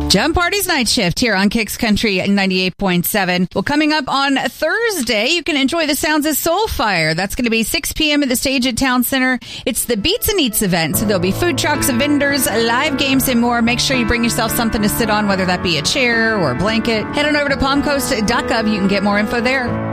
Jump Party's Night Shift here on Kicks Country 98.7. Well, coming up on Thursday, you can enjoy the sounds of Soulfire. That's going to be 6 p.m. at the stage at Town Center. It's the Beats and Eats event, so there'll be food trucks, vendors, live games, and more. Make sure you bring yourself something to sit on, whether that be a chair or a blanket. Head on over to palmcoast.gov. You can get more info there.